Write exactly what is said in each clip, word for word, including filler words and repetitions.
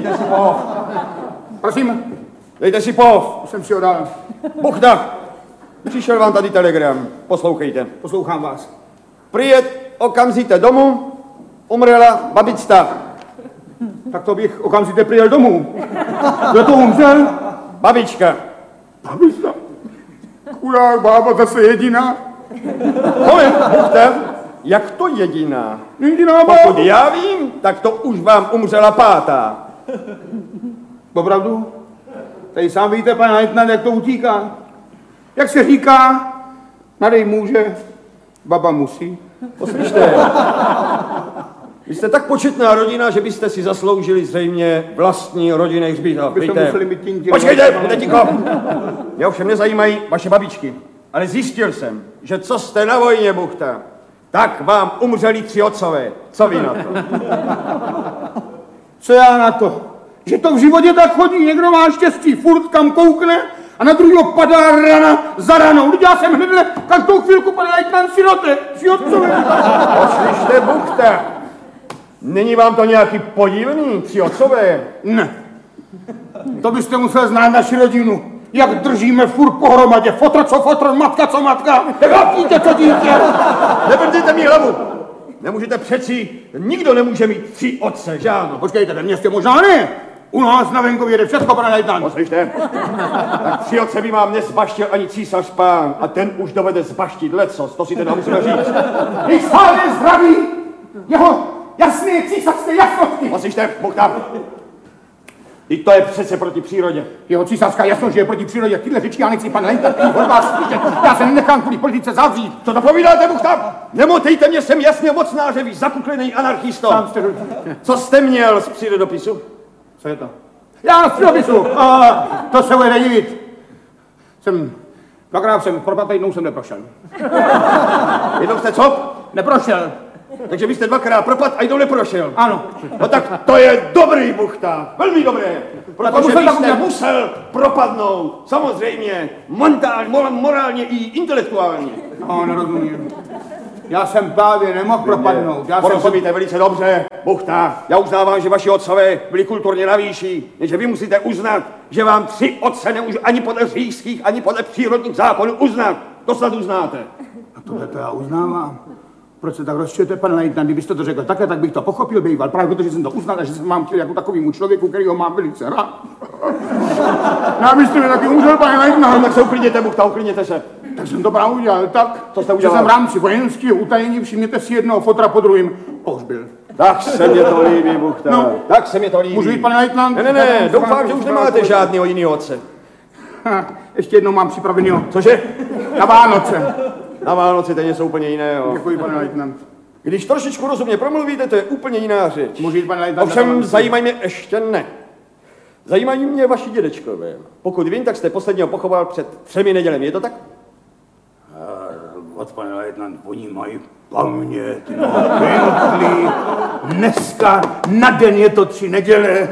Dejte si pov. Prosím? Dejte si pov. Jsem si ho dal. Buchta, přišel vám tady telegram. Poslouchejte. Poslouchám vás. Přijet okamžitě domů, umřela babička. Tak to bych okamžitě přijel domů. Kdo to umřel? Babička. Babička. Chudák bába zase jediná. Moment, Buchta, jak to jediná? Jediná bába. Pokud já vím, tak to už vám umřela pátá. Opravdu? Tady sám víte, pane Leitnant, jak to utíká. Jak se říká, nadej může, baba musí. Poslyšte, vy jste tak početná rodina, že byste si zasloužili zřejmě vlastní rodinný hřbitov. Byste museli mít tím Počkejte, bude ticho. Mě ovšem nezajímají vaše babičky, ale zjistil jsem, že co jste na vojně, Buchta, tak vám umřeli tři otcové. Co vy na to? Co já na to? Že to v životě tak chodí, někdo má štěstí, furt kam koukne a na druhého padá rana za ranou. Teď já jsem hnedle každou chvilku, pane Leitnant, sirote, tři otcové. Poslyšte, Buchta, není vám to nějaký podivný, tři otcové? Ne. To byste musel znát naši rodinu. Jak držíme furt pohromadě. Fotr co fotr, matka co matka. Dítě co dítě. Nebrdejte mi hlavu. Nemůžete přeci, nikdo nemůže mít tři otce, žádno. Počkejte, ve městě možná ne. U nás na venkově jde všechno, pane Leitnant. Poslyšte, tak tři otce by vám nezbaštil ani císař pán a ten už dovede zbaštit lecos, to si teda musíme říct. Když stále zdraví jeho jasné císařské jasnosti. Poslyšte, Buchta. I to je přece proti přírodě. Jeho císařská jasnost, že je proti přírodě. Tyhle řečky já nechci, pane Leitnant, od vás slyšet. Já se nenechám kvůli politice zavřít. Co to povídáte, Buchta? Nemotejte mě, jsem jasně mocnáře, vy zakuklený anarchisto. Tam jste... Co jste měl z přírodopisu? Co je to? Já z přírodopisu. A, to se bude divit. Jsem... Dvakrát jsem propad, jednou jsem neprošel. Jednou jste co? Neprošel. Takže vy jste dvakrát propad a jednou neprošel. Ano. No tak to je dobrý, Buchta. Velmi dobré. Protože vy jste musel propadnout. Samozřejmě. Montál, morálně i intelektuálně. No, nerozumím. Já jsem právě nemohl propadnout. Já Porozumíte jsem... velice dobře, Buchta. Já uznávám, že vaši otcové byli kulturně na výši, jenže vy musíte uznat, že vám tři otce nemůžu ani podle říšských, ani podle přírodních zákonů uznat. To snad uznáte. A tohle to já uznávám. Proč se tak rozčujete, pane Leitnant? Kdybyste to řekl takhle, tak bych to pochopil, býval. Právě protože jsem to uznal a že jsem vám chtěl jako takovýmu člověku, kterýho mám velice rád. Já byste mi taky umřel, pane Leitnant. No, tak se uklidněte, Buchta, uklidněte se. Tak jsem to právě udělal tak, co jste že udělal? jsem v rámci vojenského utajení, všimněte si jednoho fotra po druhým, pohřbil. Tak se mě to líbí, Buchta. No. Tak se mě to líbí. Můžu jít, pane Leitnant? Ne, ne, ne, doufám, že už nemáte žádného jiného otce. Ha, ještě jednou mám připravenýho. Cože? Na Vánoce. Na Vánoce to je něco úplně jiného. Děkuji, pane Leitnant. Když trošičku rozumně promluvíte, to je úplně jiná řeč. Můžu jít, pane Leitnant? Ovšem zajímají mě ještě ne. Zajímají mě vaši dědečkové. Pokud vím, tak jste posledního pochoval před třemi nedělemi, je to tak? Od pane Leitnant, oni mají paměť, no, pěkný. Dneska na den je to tři neděle.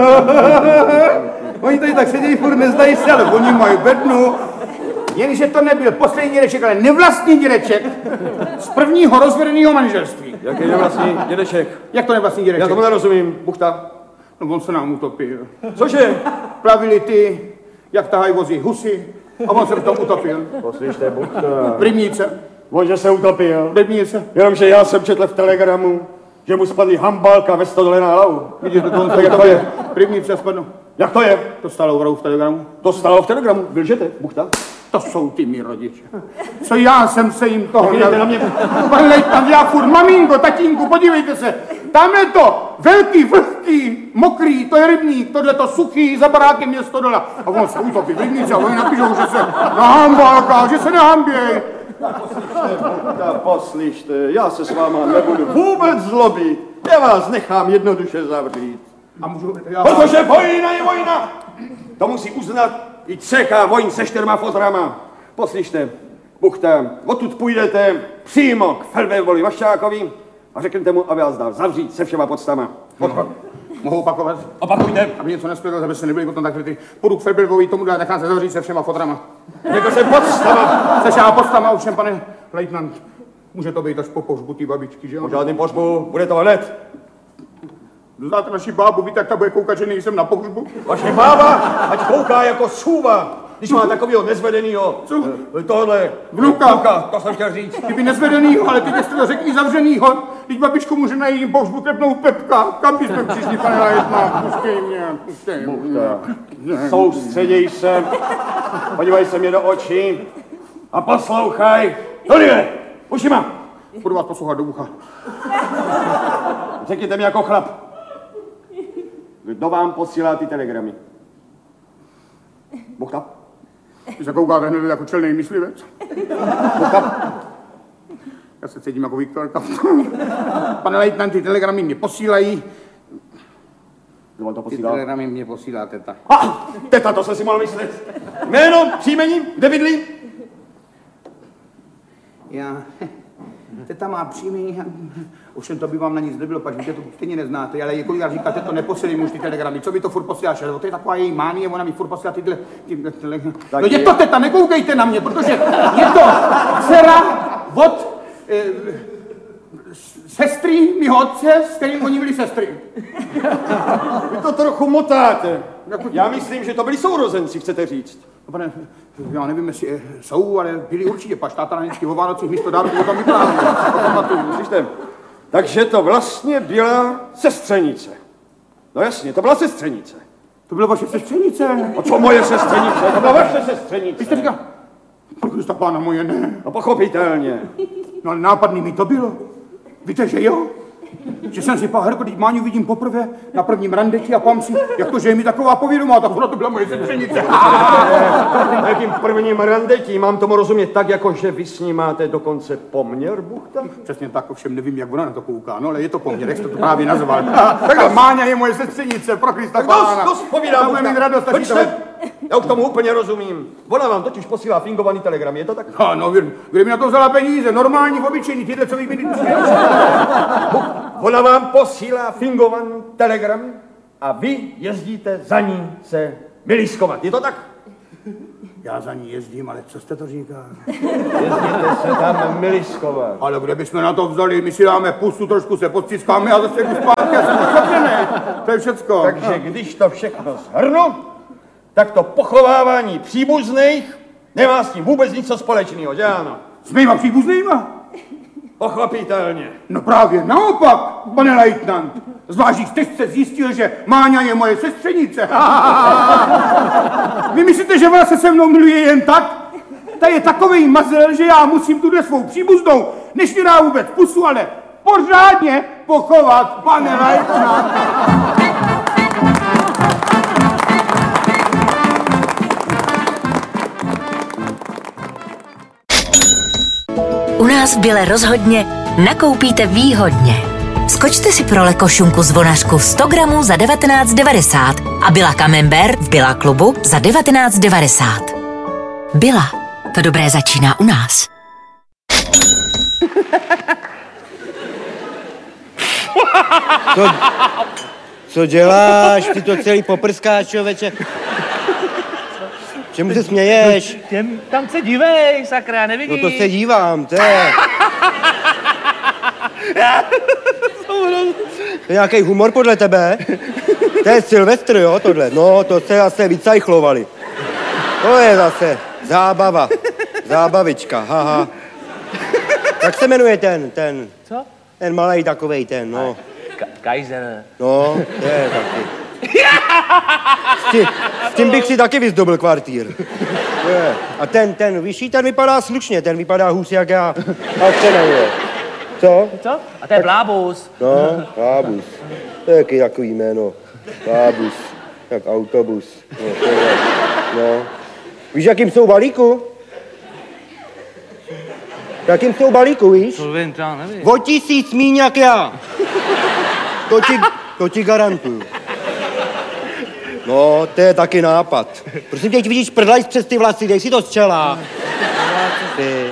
Oni tady tak sedějí, furt nezdají se, ale oni mají bednu. Jenže to nebyl poslední dědeček, ale nevlastní dědeček z prvního rozvedeného manželství. Jaký nevlastní dědeček? Jak to nevlastní dědeček? Já tomu nerozumím, Buchta. No on se nám utopil. Cože? Plavili ty, jak tahají vozy husy, a on se v tom utopil. Poslyšte, Buchta. Rybníce. On, že se utopil. Rybníce. Jenomže já jsem četl v telegramu, že mu spadly hambálka ve stodole na hlavu. Vidíte, to on se jak to je? Rybníce spadnou. Jak to je? To stalo v telegramu. To stálo v telegramu. Vylžete, Buchta? To jsou ty mý rodiče. Co já jsem se jim toho... Vidíte na mě? Pan Leitnant, já furt, maminko, tatínku, podívejte se. Tam je to velký, vlhký, mokrý, to je rybník, tohle to suchý, za barákem je stodola. A on se utopí v rybníce a oni napíšou, že se nahambálká, že se nehamběj. Poslyšte, Buchta, poslyšte, já se s váma nebudu vůbec zlobit. Já vás nechám jednoduše zavřít. A můžu... Já... Protože vojna je vojna. To musí uznat i třeká vojn se čtyřma fotrama. Poslyšte, Buchta, odtud půjdete přímo k Feldweblovi Vaščákovi a řeknete mu, aby vás dal zavřít se všema podstama. Odchod. Mohu opakovat? Opakujte. Aby něco nespěl, aby se nebyli potom tak krytý. Půjdu k Feldweblovi, tomu dá, nechám se zavřít se všema fotrama. Řekl jsem podstama. Se všema podstama, ovšem, pane Leitnant. Může to být až po pohřbu té babičky, že jo? Po žádným pohřbu, bude to hned. Znáte naši bábu, víte, jak ta bude koukat, že nejsem na pohřbu? Vaše bába, ať kouká jako sůva, když má takovýho nezvedenýho, Co? eh, tohle, Vnuka. vnuka, to jsem chtěl říct. Kdyby nezvedenýho, ale teď jste to řekli zavřenýho. Teď babičku může na jejím pohřbu trepnout Pepka. Kam bychom přišli, pane Leitnant? Puštěj mě, puštěj mě. Soustředěj se, podívej se mě do očí a poslouchaj. Tohle, ušima. Budu vás poslouchat do ucha. Řekněte mi jako chlap, kdo vám posílá ty telegramy? Buchta? Ty se koukáte hned jako čelnej myslivec. Buchta? Já se cítím jako Viktorka. Pane Leitnant, ty telegramy mě posílají. Kdo vám to Ty posílá? telegramy mě posílá teta. Ha! Teta, to jsem si mohl myslet. Jméno, příjmení, kde bydlí? Já... Teta má příjmení, ovšem to by vám na nic nebylo, pač víte, to stejně neznáte, ale jako já říkáte, to neposílím už ty telegramy, co by to furt posíláš, to je taková její mánie, ona mi furt posílá tyhle, tyhle telegramy. No je to teta, nekoukejte na mě, protože je to dcera od e, sestry mýho otce, s kterým oni byli sestry. Vy to trochu motáte. Já myslím, že to byli sourozenci, chcete říct. No, pane, já nevím, jestli jsou, ale byli určitě, pač táta na vždycky o Vánocích místo dárku o tom vyprávěl. Slyšte, takže to vlastně byla sestřenice. No jasně, to byla sestřenice. To byla vaše sestřenice. A co moje sestřenice? To byla vaše sestřenice. Vy jste říkal, Krista pána moje, ne. No pochopitelně. No ale nápadný mi to bylo. Víte, že jo? Že jsem si pahrko, když Máňu vidím poprvé na prvním randeti a pám si, jak to, že je mi taková povědomá, tak ona to byla moje sestřenice. Na jakým prvním randetí mám tomu rozumět tak, jako že vy s ní máte dokonce poměr, Buchta? Přesně tak, ovšem nevím, jak ona na to kouká, no ale je to poměr, jak jste to právě nazval. Tak Máňa je moje sestřenice, pro Krista pána. Dost, dost povídám, Já budu mít radost, až jí to... Počkejte, já už tomu úplně rozumím. Ona vám totiž posílá fingovaný telegram, je to tak? No, no, kde mi na to vzala peníze, normální, obyčejný, tyhle, co vy mi Ona vám posílá fingovaný telegram a vy jezdíte za ní se milískovat, je to tak? Já za ní jezdím, ale co jste to říká? Jezdíte se tam milískovat. Ale kde bychom na to vzali, my si dáme pusu, trošku se podciskáme a zase jdu zpátky a jsem pošlepený. To je všecko. Takže když to všechno shrnu, tak to pochovávání příbuzných nemá s tím vůbec nic společného, že ano? S mýma příbuznýma? Pochopitelně. No právě naopak, pane Leitnant. Zvlášť jste se zjistil, že Máňa je moje sestřenice. Vy myslíte, že ona se se mnou miluje jen tak? Ta je takovej mazel, že já musím tuhle svou příbuznou, než mi dá vůbec pusu, ale pořádně pochovat, pane Leitnant. U nás v Bile rozhodně nakoupíte výhodně. Skočte si pro lekošunku zvonařku sto gramů za devatenáct devadesát a Billa Camembert v Billa klubu za devatenáct devadesát. Billa. To dobré začíná u nás. Co, co děláš? Ty to celý poprskáš, člověče. Čemu se směješ? Těm, tam se dívej, sakra, nevidíš? No to se dívám, to je... To je nějaký humor podle tebe? To je Silvestr, jo, tohle. No, to se zase vycajchlovali. To je zase zábava. Zábavička, haha. Jak se jmenuje ten, ten? Co? Ten malej takovej ten, no. Ka- Kaiser. No, to je taky. S tím, s tím bych si taky vyzdobil kvartír. Je. A ten, ten vyšší, ten vypadá slušně, ten vypadá hůř jak já. A ten je. Co? Co? A to je Blábus. No, Blábus. To je jaký takový jméno. Blábus. Jak autobus. No, to je. No. Víš, jakým jsou balíku? Jakým jsou balíku, víš? To vím, to já nevím. O tisíc míň jak já. To ti, to ti garantuju. No, to je taky nápad. Prosím tě, když vidíš prdlajs přes ty vlasy, dej si to z čela. Ty.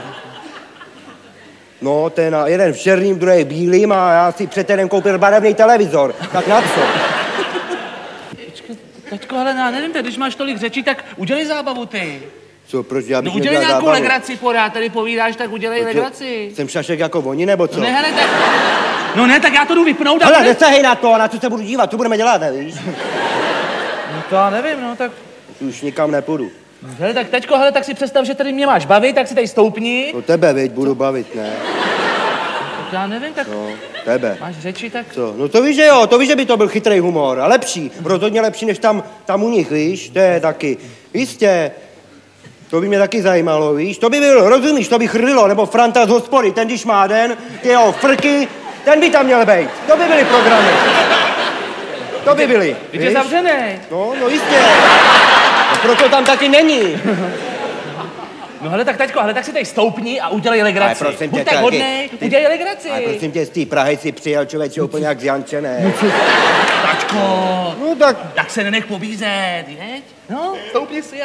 No, ten jeden v černým, druhý v bílým a já si před ten koupil barevný televizor. Tak na co? Počkej, taťko, ale já nevím, teď, když máš tolik řečí, tak udělej zábavu ty. Co, proč já bych No udělej nedělal nějakou zábavu? legraci, pořád tady povídáš, tak udělej Co, legraci. jsem šašek jako oni, nebo co? Ne, hele, tak... No ne, tak já to jdu vypnout. Hele, a... nesahej na to, na co se budu dívat, co budeme dělat, nevíš? No to já nevím, no tak... Už nikam nepůjdu. Hele, tak teďko, hele, tak si představ, že tady mě máš bavit, tak si tady stoupni. No tebe, viď, budu bavit, ne? Tak já nevím, tak No, tebe. máš řeči, tak... Co? No to víš, že jo, to víš, že by to byl chytrý humor. A lepší, rozhodně lepší, než tam, tam u nich, víš? To je taky. Jistě. To by mě taky zajímalo, víš? To by byl, rozumíš, to by Chrlilo, nebo Franta z hospody, ten když má den, ty jeho frky, ten by tam měl být. To by byly programy. To by byly. Vždyť je zavřený. No, no jistě. No, proto tam taky není. No hele, tak taťko, hele, tak si tady stoupni a udělej legraci. Ale prosím tě, Buď tak taky- hodnej, ty- udělej legraci. Ale prosím tě, z té Prahy si přijel člověče úplně jak z Janče, ne? Tačko, No tak, tak se nenech pobízet, jeď? No, stoupni si a...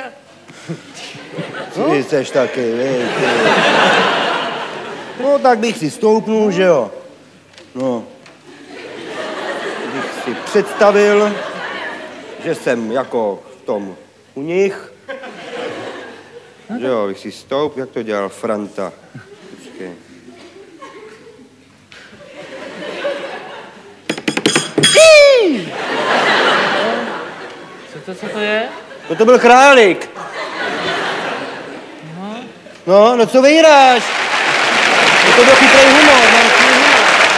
ty seš taky, víš. ty. No tak bych si stoupnul, že jo. No. Bych si představil, že jsem jako v tom u nich. Že jo, bych si stoup, jak to dělal Franta. Počkej. Co to, co to je? No to byl králík. No, no co vyhráš? No to byl chytrý humor, mám chytrý humor.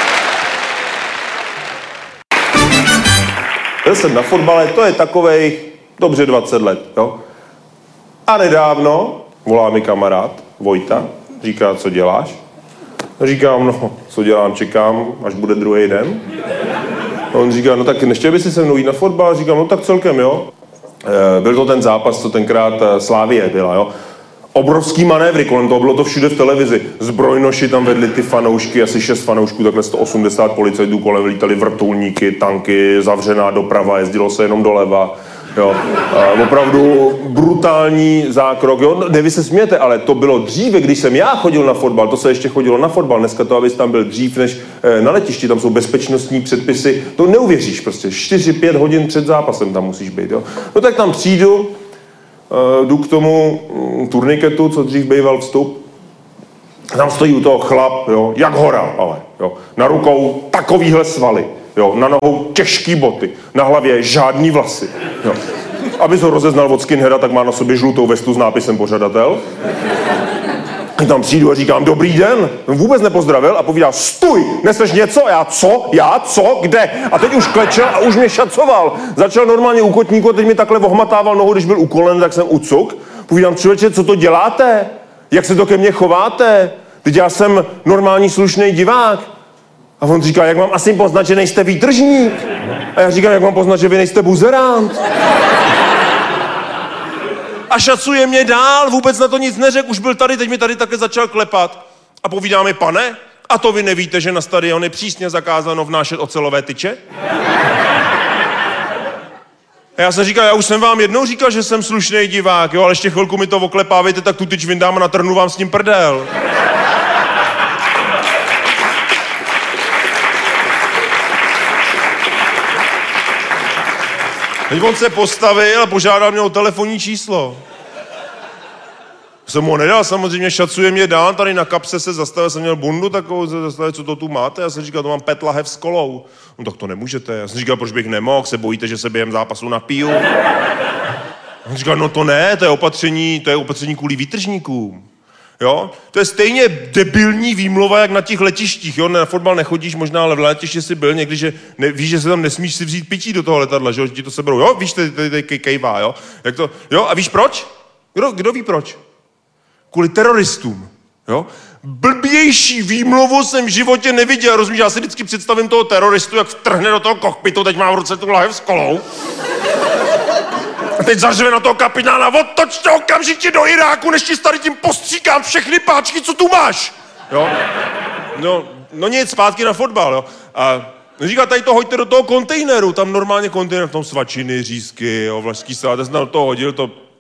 Byl jsem na fotbale, to je takovej dobře dvacet let, jo. A nedávno volá mi kamarád Vojta, říká, co děláš? Říkám, no, co dělám, čekám, až bude druhý den. A on říká, no tak nechtěl by si se mnou jít na fotbal? Říkám, no tak celkem, jo. E, byl to ten zápas, co tenkrát Slávie byla, jo. Obrovský manévry, kolem toho bylo to všude v televizi. Zbrojnoši tam vedli ty fanoušky, asi šest fanoušků, takhle sto osmdesát policajtů kolem, lítali vrtulníky, tanky, zavřená doprava, jezdilo se jenom doleva. Jo. A opravdu brutální zákrok. Jo. Ne, vy se smějete, ale to bylo dříve, když jsem já chodil na fotbal, to se ještě chodilo na fotbal. Dneska to, abys tam byl dřív než na letišti, tam jsou bezpečnostní předpisy. To neuvěříš prostě. čtyři pět hodin před zápasem tam musíš být. Jo. No tak tam přijdu, jdu k tomu turniketu, co dřív býval vstup. Tam stojí u toho chlap, jo, jak hora, ale, jo. Na rukou takovýhle svaly, jo, na nohou těžký boty, na hlavě žádný vlasy, jo. Abys ho rozeznal od skinheada, tak má na sobě žlutou vestu s nápisem pořadatel. Tam přijdu a říkám, dobrý den. On vůbec nepozdravil a povídá, stůj, neseš něco? Já co? Já co? Kde? A teď už klečel a už mě šacoval. Začal normálně u kotníku a teď mi takhle ohmatával nohu, když byl u kolen, tak jsem ucuk. Povídám, člověče, co to děláte? Jak se to ke mně chováte? Teď já jsem normální slušný divák. A on říká, jak mám asi poznat, že nejste výtržník? A já říkám, jak mám poznat, že vy nejste buzerant? A šacuje mě dál, vůbec na to nic neřekl, už byl tady, teď mi tady také začal klepat. A povídá mi, pane, a to vy nevíte, že na stadion je přísně zakázáno vnášet ocelové tyče? A já jsem říkal, já už jsem vám jednou říkal, že jsem slušný divák, jo, ale ještě chvilku mi to oklepávejte, tak tu tyč vyndám a natrhnu vám s ním prdel. Teď on se postavil a požádal mě o telefonní číslo. Jsem mu nedal, samozřejmě šacuje mě dál, tady na kapse se zastavil, jsem měl bundu takovou, se zastavil, co to tu máte? Já jsem říkal, to mám pět lahev s kolou. No tak to nemůžete. Já jsem říkal, proč bych nemohl, se bojíte, že se během zápasu napiju? On říkal, no to ne, to je opatření, to je opatření kvůli výtržníkům. Jo? To je stejně debilní výmluva, jak na těch letištích, jo? Na fotbal nechodíš možná, ale v letišti jsi byl někdy, že ne, víš, že se tam nesmíš si vzít pití do toho letadla, že, jo? Že ti to seberou, jo? Víš, tady, tady, tady kejvá, jo? Jak to, jo? A víš proč? Kdo, kdo ví proč? Kvůli teroristům, jo? Blbější výmluvu jsem v životě neviděl, rozumíš? Já si vždycky představím toho teroristu, jak vtrhne do toho kokpitu, teď mám v ruce tu lahev s kolou. A teď zařve na toho kapitána, otočte okamžitě do Iráku, než ti tady tím postříkám všechny páčky, co tu máš. Jo? No, no nic, zpátky na fotbal, jo? A říká, tady to hoďte do toho kontejneru, tam normálně kontejner, v tom svačiny, řízky, jo, vlašský salát, já jsem do toho hodil to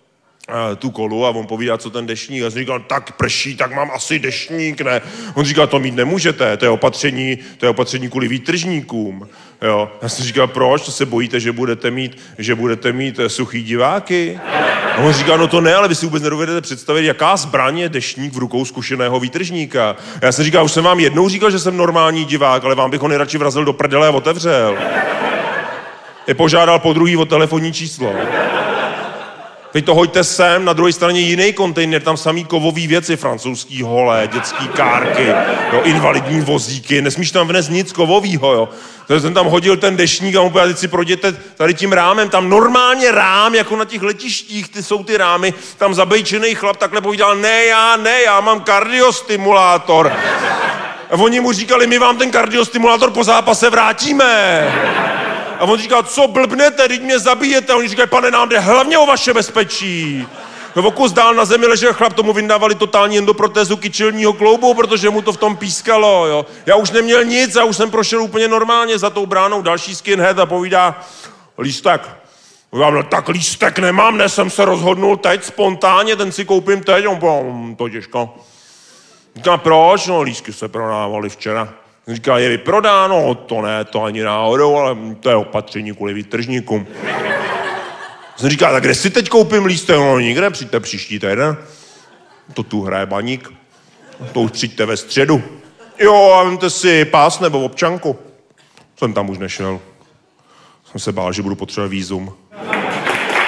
tu kolu a on povídá, co ten deštník. Já jsem říkal, tak prší, tak mám asi deštník, ne? On říkal, to mít nemůžete, to je opatření, to je opatření kvůli výtržníkům. Jo. Já jsem říkal, proč? To se bojíte, že budete mít, že budete mít suchý diváky? A on říkal, no to ne, ale vy si vůbec nedovedete představit, jaká zbraň je deštník v rukou zkušeného výtržníka. Já jsem říkal, už jsem vám jednou říkal, že jsem normální divák, ale vám bych ho nejradši vrazil do prdele a otevřel. Je požádal po druhý o telefonní číslo. Teď to hoďte sem, na druhé straně jiný kontejner, tam samý kovový věci, francouzský hole, dětský kárky, jo, invalidní vozíky, nesmíš tam vnést nic kovovýho, jo. Takže jsem tam hodil ten deštník a on povedal, teď si projděte tady tím rámem, tam normálně rám, jako na těch letištích, ty jsou ty rámy, tam zabejčený chlap takhle povídal, ne já, ne, já mám kardiostimulátor. A oni mu říkali, my vám ten kardiostimulátor po zápase vrátíme. A on říkal, co blbnete, teď mě zabijete. A oni říkají, pane, nám jde hlavně o vaše bezpečí. No v okus dál na zemi ležel chlap, tomu vyndávali totální endoprotézu kyčelního kloubu, protože mu to v tom pískalo, jo. Já už neměl nic, já už jsem prošel úplně normálně za tou bránou, další skinhead a povídá, lístek. Já no, tak lístek nemám, ne, jsem se rozhodnul teď spontánně, ten si koupím teď. On, to těžko. Říká, proč? No, lístky se prodávaly včera. Říká, je vyprodáno, to ne, to ani náhodou, ale to je opatření kvůli výtržníkům. Jsem říká, tak kde si teď koupím lístek? No nikde, přijďte příští týden. To tu hraje Baník. To už přijďte ve středu. Jo, a vemte si pás nebo občanku. Jsem tam už nešel. Jsem se bál, že budu potřebovat vízum.